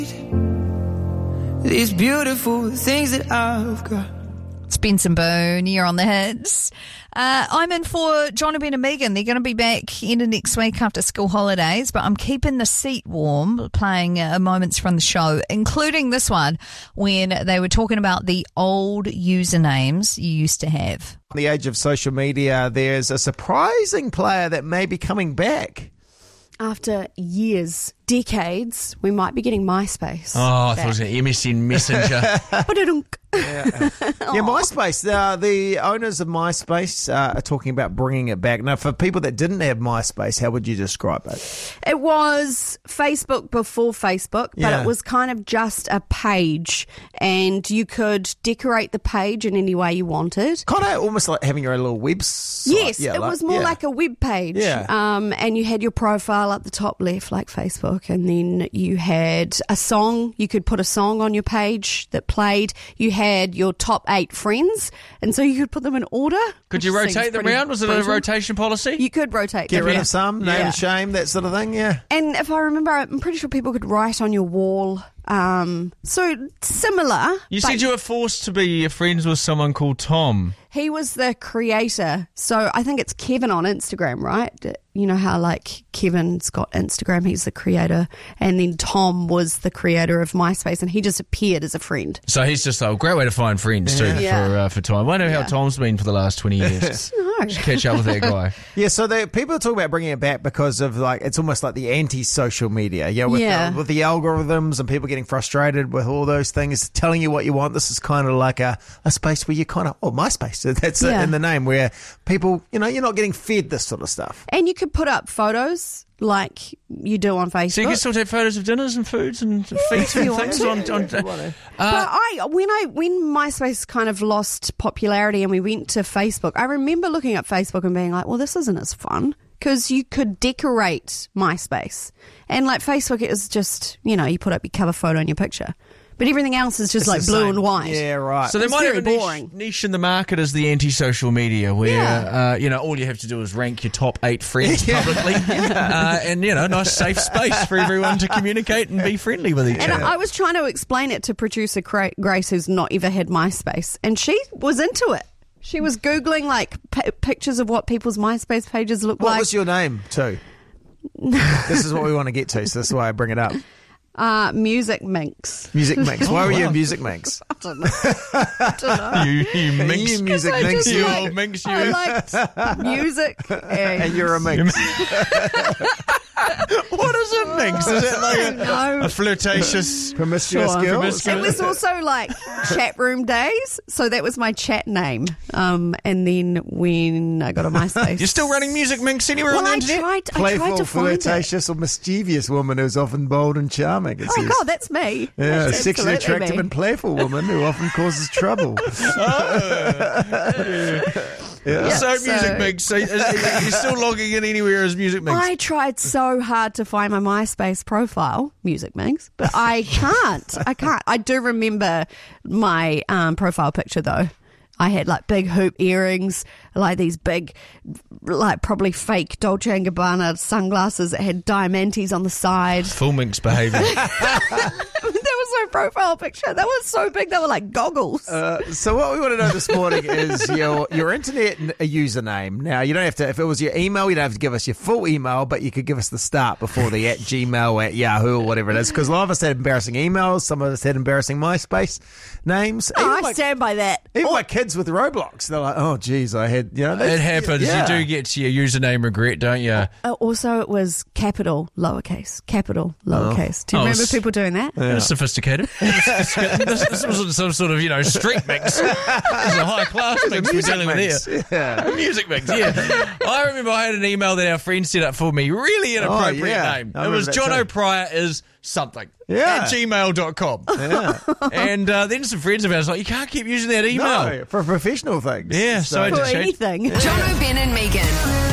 These beautiful things that I've got. Spence and Boone, you're on the hits. I'm in for John, Ben and Megan. They're going to be back end of next week after school holidays, but I'm keeping the seat warm, playing moments from the show, including this one when they were talking about the old usernames you used to have. In the age of social media, there's a surprising player that may be coming back. After years, decades, we might be getting MySpace. Oh, I thought it was an MSN Messenger. Yeah, MySpace. The owners of MySpace are talking about bringing it back. Now, for people that didn't have MySpace, how would you describe it? It was Facebook before Facebook, but Yeah. it was kind of just a page, and you could decorate the page in any way you wanted. Kind of almost like having your own little website. Yes, Yeah, it was more like a web page. Yeah. And you had your profile up the top left like Facebook, and then you had a song. You could put a song on your page that played. You had your top 8 friends, and so you could put them in order. Could you which seems rotate them pretty around? Was it a brutal. rotation policy? You could rotate Get them. rid of some, name Yeah. and shame, that sort of thing, yeah. And if I remember, I'm pretty sure people could write on your wall. So similar. You but said you were forced to be friends with someone called Tom. he was the creator. So I think it's Kevin on Instagram, right? You know how like Kevin's got Instagram, he's the creator. And then Tom was the creator of MySpace, and he just appeared as a friend. So he's just a great way to find friends too Yeah. for Tom. I wonder how Yeah. Tom's been for the last 20 years. No. Should catch up with that guy. Yeah, so people are talking about bringing it back because of like it's almost like the anti-social media, with the algorithms and people getting frustrated with all those things, telling you what you want. This is kind of like a space where you kind of MySpace. That's Yeah. it in the name, where people, you're not getting fed this sort of stuff. And you could put up photos like you do on Facebook. So you can still take photos of dinners and foods and feet and you want things to. But when MySpace kind of lost popularity and we went to Facebook, I remember looking at Facebook and being like, well, this isn't as fun, because you could decorate MySpace. And like Facebook is just, you put up your cover photo and your picture. But everything else is just It's like the blue same. and white. Yeah, right. So they It's might have a very boring. niche in the market as the anti-social media where, all you have to do is rank your top 8 friends publicly and, nice safe space for everyone to communicate and be friendly with each And other. I was trying to explain it to producer Grace, who's not ever had MySpace, and she was into it. She was Googling like pictures of what people's MySpace pages look What like. was your name too? This is what we want to get to, so that's why I bring it up. Music Minx. Music Mix. Why were you in Music Mix? I don't know. You minx. You Music I Mix. just You like- old minx, you. I liked music. And you're a mix. What is a minx? Is it like No. a flirtatious... Promiscuous Sure. girl. Promiscuous. It was also like chat room days, so that was my chat name. And then when I got on MySpace, You're still running Music Minx anywhere on the I internet? tried Playful, to find it. flirtatious, or mischievous woman who's often bold and charming. It Oh says. God, that's me. Yeah, That's sexually absolutely attractive me. and playful woman who often causes trouble. So Music Minx, so you're still logging in anywhere as Music Minx? I tried so hard to find my MySpace profile, Music Minx, but I can't. I do remember my profile picture though. I had like big hoop earrings, like these big, like probably fake Dolce & Gabbana sunglasses that had diamantes on the side. Full Minx behaviour. That was my profile picture. That was so big, they were like goggles. So what we want to know this morning is your internet username. Now, you don't have to, if it was your email, you don't have to give us your full email, but you could give us the start before the at Gmail, at Yahoo, or whatever it is. Because a lot of us had embarrassing emails, some of us had embarrassing MySpace names. I stand by that. Even my kids with Roblox, they're like, oh, geez, I had, It happens. Yeah. You do get to your username regret, don't you? Also, it was capital, lowercase, capital, lowercase. Do you Oh, remember people doing that? It was sophisticated. This wasn't some sort of, street mix. It was a high class mix we're dealing with here. Yeah. A music mix, yeah. I remember I had an email that our friend set up for me. Really inappropriate yeah. name. I It was remember that John too. O'Pryor is something. Yeah. At gmail.com. Yeah. And then some friends of ours were like, you can't keep using that email. No, for professional things. Yeah, so I For just changed. anything. John O'Ben and Megan.